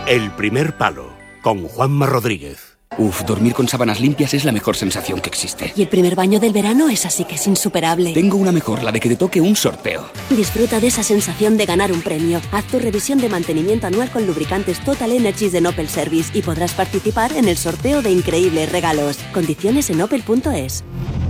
El primer palo, con Juanma Rodríguez. Uf, dormir con sábanas limpias es la mejor sensación que existe. Y el primer baño del verano es así que es insuperable. Tengo una mejor, la de que te toque un sorteo. Disfruta de esa sensación de ganar un premio. Haz tu revisión de mantenimiento anual con lubricantes Total Energies de Opel Service y podrás participar en el sorteo de increíbles regalos. Condiciones en opel.es.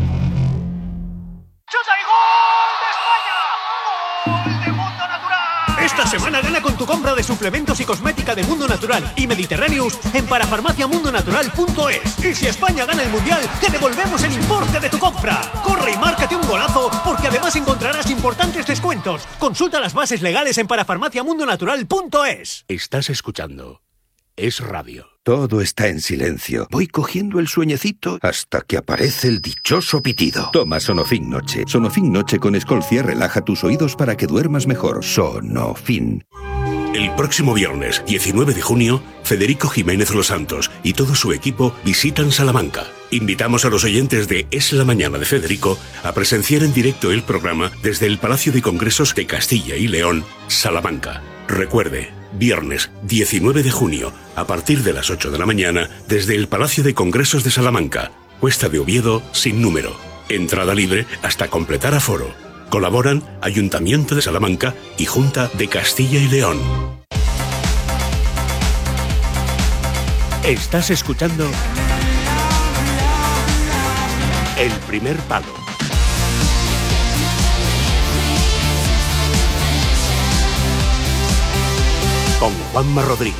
Esta semana gana con tu compra de suplementos y cosmética de Mundo Natural y Mediterráneos en parafarmaciamundonatural.es. Y si España gana el Mundial, te devolvemos el importe de tu compra. Corre y márcate un golazo, porque además encontrarás importantes descuentos. Consulta las bases legales en parafarmaciamundonatural.es. Estás escuchando Es Radio. Todo está en silencio. Voy cogiendo el sueñecito hasta que aparece el dichoso pitido. Toma Sonofin Noche. Sonofin Noche con Escolcia relaja tus oídos para que duermas mejor. Sonofin. El próximo viernes, 19 de junio, Federico Jiménez Los Santos y todo su equipo visitan Salamanca. Invitamos a los oyentes de Es la Mañana de Federico a presenciar en directo el programa desde el Palacio de Congresos de Castilla y León, Salamanca. Recuerde, viernes 19 de junio, a partir de las 8 de la mañana, desde el Palacio de Congresos de Salamanca, Cuesta de Oviedo, sin número. Entrada libre hasta completar aforo. Colaboran Ayuntamiento de Salamanca y Junta de Castilla y León. Estás escuchando El primer palo. Con Juanma Rodríguez.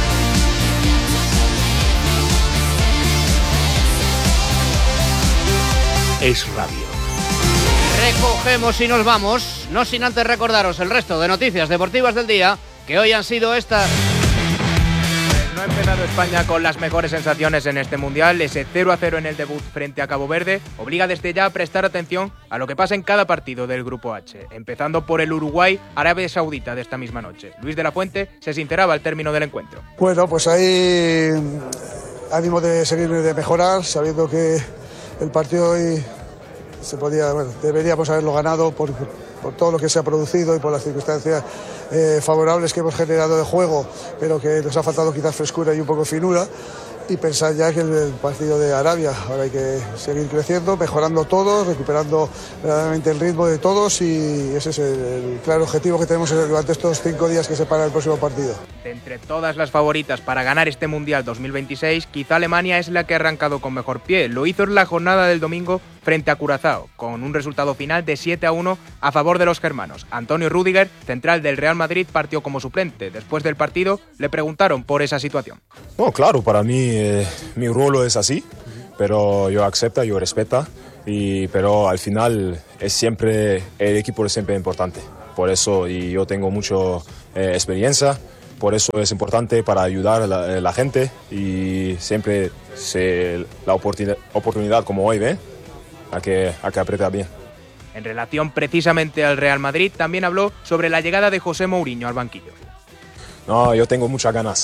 Es Radio. Recogemos y nos vamos, no sin antes recordaros el resto de noticias deportivas del día, que hoy han sido estas. No ha empezado España con las mejores sensaciones en este Mundial. Ese 0-0 en el debut frente a Cabo Verde obliga desde ya a prestar atención a lo que pasa en cada partido del Grupo H, empezando por el Uruguay-Arabia Saudita de esta misma noche. Luis de la Fuente se sinceraba al término del encuentro. Bueno, pues ahí ánimo de seguir, de mejorar, sabiendo que el partido hoy deberíamos haberlo ganado por todo lo que se ha producido y por las circunstancias favorables que hemos generado de juego, pero que nos ha faltado quizás frescura y un poco finura, y pensar ya que el partido de Arabia, ahora hay que seguir creciendo, mejorando todo, recuperando verdaderamente el ritmo de todos, y ese es el claro objetivo que tenemos durante estos 5 días que separan el próximo partido. De entre todas las favoritas para ganar este Mundial 2026, quizá Alemania es la que ha arrancado con mejor pie. Lo hizo en la jornada del domingo frente a Curazao, con un resultado final de 7-1 a favor de los germanos. Antonio Rüdiger, central del Real Madrid, partió como suplente. Después del partido le preguntaron por esa situación. No, claro, para mí mi rol es así, pero yo acepto, yo respeto, pero al final el equipo es siempre importante. Por eso, y yo tengo mucha experiencia, por eso es importante para ayudar a la gente, y siempre la oportunidad como hoy, a que aprieta bien. En relación precisamente al Real Madrid, también habló sobre la llegada de José Mourinho al banquillo. No, yo tengo muchas ganas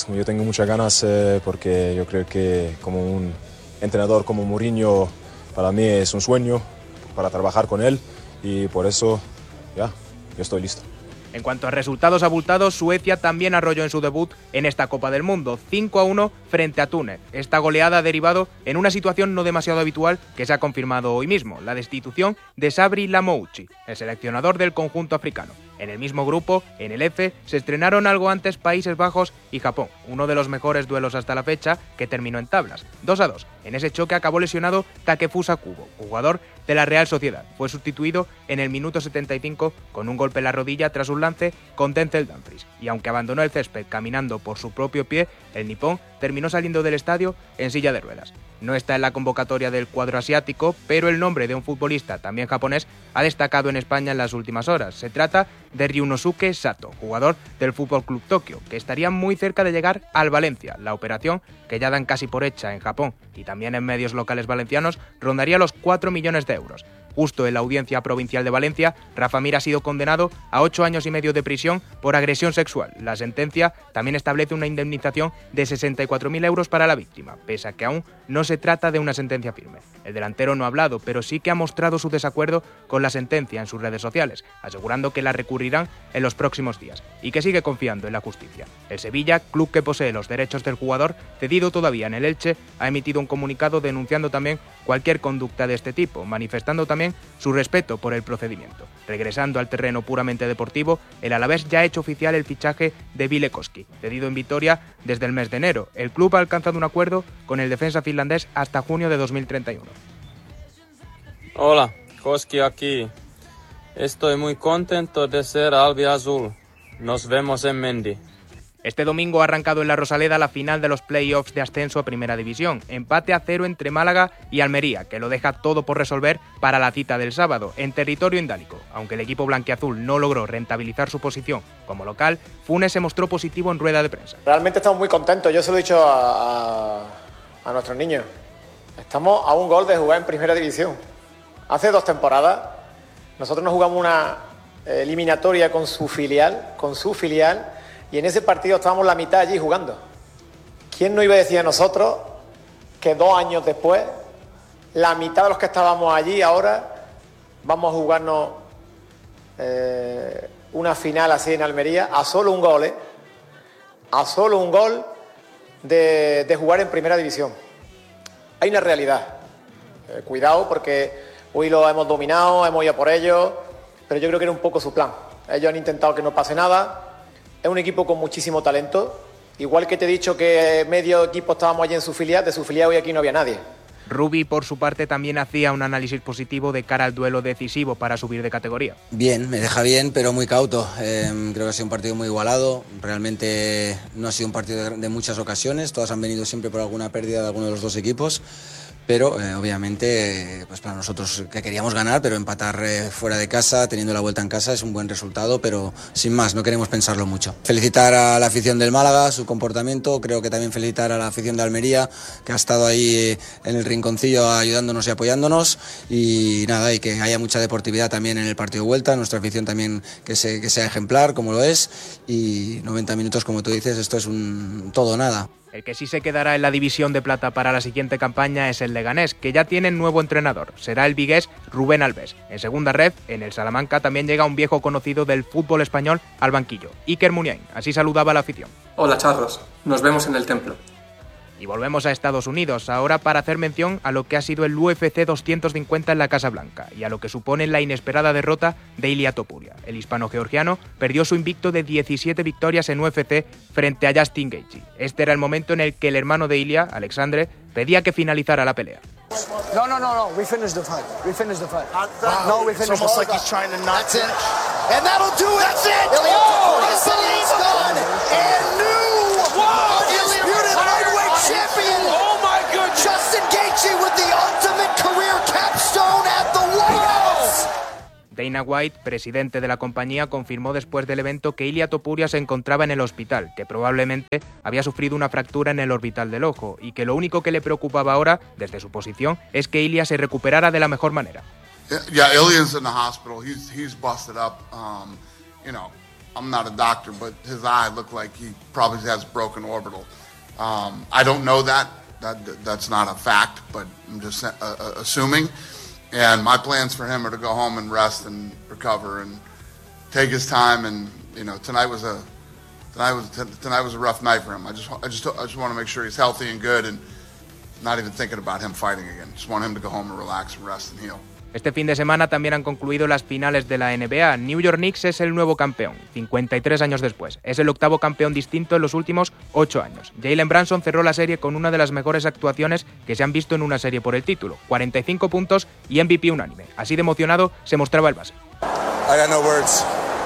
porque yo creo que como un entrenador como Mourinho, para mí es un sueño para trabajar con él, y por eso yo estoy listo. En cuanto a resultados abultados, Suecia también arrolló en su debut en esta Copa del Mundo, 5-1 frente a Túnez. Esta goleada ha derivado en una situación no demasiado habitual que se ha confirmado hoy mismo, la destitución de Sabri Lamouchi, el seleccionador del conjunto africano. En el mismo grupo, en el F, se estrenaron algo antes Países Bajos y Japón, uno de los mejores duelos hasta la fecha, que terminó en tablas, 2-2. En ese choque acabó lesionado Takefusa Kubo, jugador de la Real Sociedad. Fue sustituido en el minuto 75 con un golpe en la rodilla tras un lance con Denzel Dumfries. Y aunque abandonó el césped caminando por su propio pie, el nipón terminó saliendo del estadio en silla de ruedas. No está en la convocatoria del cuadro asiático, pero el nombre de un futbolista también japonés ha destacado en España en las últimas horas. Se trata de Ryunosuke Sato, jugador del FC Tokio, que estaría muy cerca de llegar al Valencia. La operación, que ya dan casi por hecha en Japón y también en medios locales valencianos, rondaría los 4 millones de euros. Justo en la Audiencia Provincial de Valencia, Rafa Mir ha sido condenado a 8 años y medio de prisión por agresión sexual. La sentencia también establece una indemnización de 64.000 euros para la víctima, pese a que aún no se trata de una sentencia firme. El delantero no ha hablado, pero sí que ha mostrado su desacuerdo con la sentencia en sus redes sociales, asegurando que la recurrirán en los próximos días y que sigue confiando en la justicia. El Sevilla, club que posee los derechos del jugador, cedido todavía en el Elche, ha emitido un comunicado denunciando también cualquier conducta de este tipo, manifestando también su respeto por el procedimiento. Regresando al terreno puramente deportivo, el Alavés ya ha hecho oficial el fichaje de Ville Koski, cedido en Vitoria desde el mes de enero. El club ha alcanzado un acuerdo con el defensa finlandés hasta junio de 2031. Hola, Koski aquí. Estoy muy contento de ser albiazul. Nos vemos en Mendy. Este domingo ha arrancado en la Rosaleda la final de los play-offs de ascenso a Primera División. Empate a 0 entre Málaga y Almería, que lo deja todo por resolver para la cita del sábado, en territorio indálico. Aunque el equipo blanquiazul no logró rentabilizar su posición como local, Funes se mostró positivo en rueda de prensa. Realmente estamos muy contentos, yo se lo he dicho a nuestros niños. Estamos a un gol de jugar en Primera División. Hace 2 temporadas nosotros nos jugamos una eliminatoria con su filial, y en ese partido estábamos la mitad allí jugando. ¿Quién nos iba a decir a nosotros que 2 años después, la mitad de los que estábamos allí ahora vamos a jugarnos una final así en Almería a solo un gol, a solo un gol de jugar en Primera División? Hay una realidad. Cuidado, porque hoy lo hemos dominado, hemos ido por ellos, pero yo creo que era un poco su plan. Ellos han intentado que no pase nada. Es un equipo con muchísimo talento. Igual que te he dicho que medio equipo estábamos allí en su filial, de su filial hoy aquí no había nadie. Rubi, por su parte, también hacía un análisis positivo de cara al duelo decisivo para subir de categoría. Bien, me deja bien, pero muy cauto. Creo que ha sido un partido muy igualado. Realmente no ha sido un partido de muchas ocasiones. Todas han venido siempre por alguna pérdida de alguno de los 2 equipos. Pero obviamente pues para nosotros que queríamos ganar, pero empatar fuera de casa, teniendo la vuelta en casa, es un buen resultado, pero sin más, no queremos pensarlo mucho. Felicitar a la afición del Málaga, su comportamiento, creo que también felicitar a la afición de Almería, que ha estado ahí en el rinconcillo ayudándonos y apoyándonos, y nada, y que haya mucha deportividad también en el partido de vuelta, nuestra afición también que sea ejemplar, como lo es, y 90 minutos, como tú dices, esto es un todo o nada. El que sí se quedará en la división de plata para la siguiente campaña es el Leganés, que ya tiene nuevo entrenador. Será el vigués Rubén Alves. En segunda red, en el Salamanca, también llega un viejo conocido del fútbol español al banquillo, Iker Muniain. Así saludaba a la afición. Hola charros, nos vemos en el templo. Y volvemos a Estados Unidos, ahora para hacer mención a lo que ha sido el UFC 250 en la Casa Blanca y a lo que supone la inesperada derrota de Ilia Topuria. El hispano-georgiano perdió su invicto de 17 victorias en UFC frente a Justin Gaethje. Este era el momento en el que el hermano de Ilia, Alexandre, pedía que finalizara la pelea. No, we finished the fight. We finished the fight. No, we finished the fight. It's almost like he's trying to knock it. And that'll do it. That's it. Oh, he's done. And new undisputed lightweight champion. Oh my goodness. Justin Gaethje with the ultimate career capstone at the White House. Dana White, presidente de la compañía, confirmó después del evento que Ilia Topuria se encontraba en el hospital, que probablemente había sufrido una fractura en el orbital del ojo y que lo único que le preocupaba ahora, desde su posición, es que Ilia se recuperara de la mejor manera. Yeah, Ilia's in the hospital. He's busted up. I'm not a doctor, but his eye looked like he probably has broken orbital. I don't know that. That's not a fact, but I'm just assuming. And my plans for him are to go home and rest and recover and take his time. And tonight was a rough night for him. I just want to make sure he's healthy and good, and not even thinking about him fighting again. Just want him to go home and relax and rest and heal. Este fin de semana también han concluido las finales de la NBA. New York Knicks es el nuevo campeón, 53 años después. Es el octavo campeón distinto en los últimos 8 años. Jalen Brunson cerró la serie con una de las mejores actuaciones que se han visto en una serie por el título. 45 puntos y MVP unánime. Así de emocionado se mostraba el base. I got no words.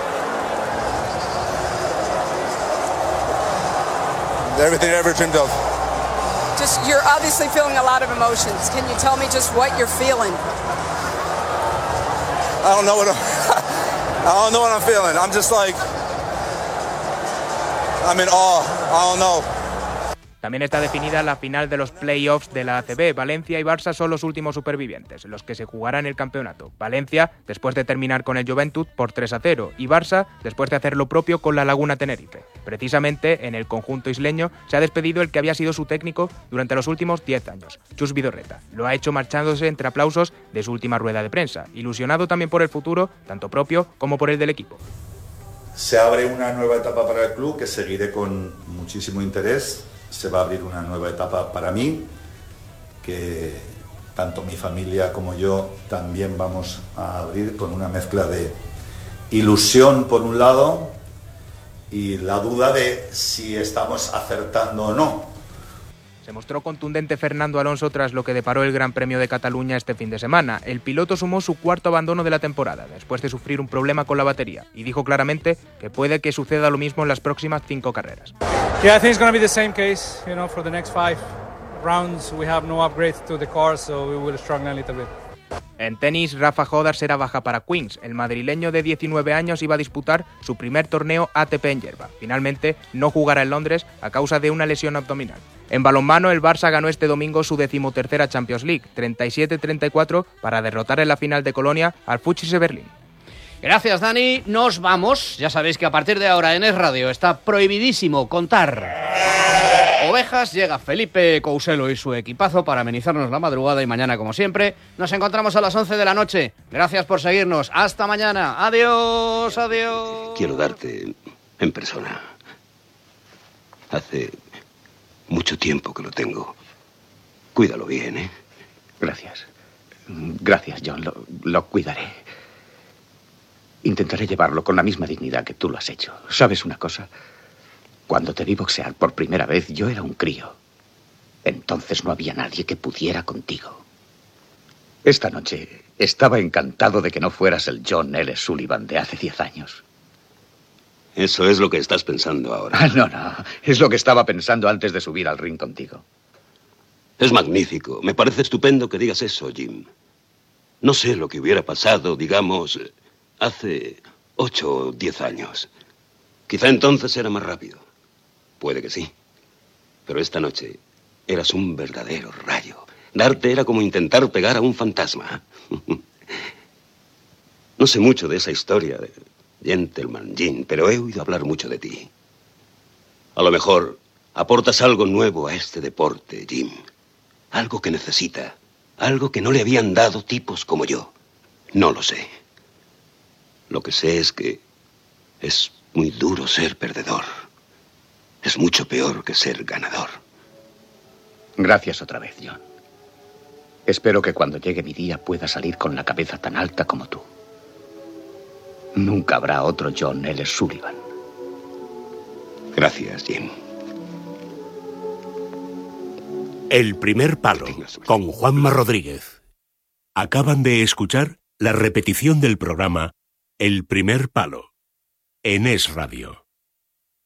Everything I ever dreamed of. Just, you're obviously feeling a lot of emotions. Can you tell me just what you're feeling? I don't know what I'm feeling. I'm just like, I'm in awe. I don't know. También está definida la final de los play-offs de la ACB. Valencia y Barça son los últimos supervivientes, los que se jugarán el campeonato. Valencia, después de terminar con el Joventut por 3-0, y Barça, después de hacer lo propio con la Laguna Tenerife. Precisamente, en el conjunto isleño, se ha despedido el que había sido su técnico durante los últimos 10 años, Chus Vidorreta. Lo ha hecho marchándose entre aplausos de su última rueda de prensa, ilusionado también por el futuro, tanto propio como por el del equipo. Se abre una nueva etapa para el club que seguiré con muchísimo interés. Se va a abrir una nueva etapa para mí, que tanto mi familia como yo también vamos a abrir, con una mezcla de ilusión por un lado y la duda de si estamos acertando o no. Se mostró contundente Fernando Alonso tras lo que deparó el Gran Premio de Cataluña este fin de semana. El piloto sumó su cuarto abandono de la temporada, después de sufrir un problema con la batería, y dijo claramente que puede que suceda lo mismo en las próximas 5 carreras. Yeah, I think it's going to be the same case, for the next 5 rounds we have no upgrades to the car, so we will struggle a little bit. En tenis, Rafa Jodar será baja para Queens. El madrileño de 19 años iba a disputar su primer torneo ATP en hierba. Finalmente, no jugará en Londres a causa de una lesión abdominal. En balonmano, el Barça ganó este domingo su 13ª Champions League, 37-34, para derrotar en la final de Colonia al Fuchs Berlín. Gracias, Dani. Nos vamos. Ya sabéis que a partir de ahora en Es Radio está prohibidísimo contar ovejas. Llega Felipe Couselo y su equipazo para amenizarnos la madrugada, y mañana, como siempre, nos encontramos a las 11 de la noche. Gracias por seguirnos. Hasta mañana. Adiós, adiós. Quiero darte en persona. Hace mucho tiempo que lo tengo. Cuídalo bien, ¿eh? Gracias. Gracias, John. Lo cuidaré. Intentaré llevarlo con la misma dignidad que tú lo has hecho. ¿Sabes una cosa? Cuando te vi boxear por primera vez, yo era un crío. Entonces no había nadie que pudiera contigo. Esta noche estaba encantado de que no fueras el John L. Sullivan de hace 10 años. Eso es lo que estás pensando ahora. No. Es lo que estaba pensando antes de subir al ring contigo. Es magnífico. Me parece estupendo que digas eso, Jim. No sé lo que hubiera pasado, digamos, hace 8 o 10 años. Quizá entonces era más rápido. Puede que sí. Pero esta noche eras un verdadero rayo. Darte era como intentar pegar a un fantasma. No sé mucho de esa historia de Gentleman Jim, pero he oído hablar mucho de ti. A lo mejor aportas algo nuevo a este deporte, Jim. Algo que necesita. Algo que no le habían dado tipos como yo. No lo sé. Lo que sé es que es muy duro ser perdedor. Es mucho peor que ser ganador. Gracias otra vez, John. Espero que cuando llegue mi día pueda salir con la cabeza tan alta como tú. Nunca habrá otro John L. Sullivan. Gracias, Jim. El primer palo, con Juanma Rodríguez. Acaban de escuchar la repetición del programa El primer palo, en Es Radio.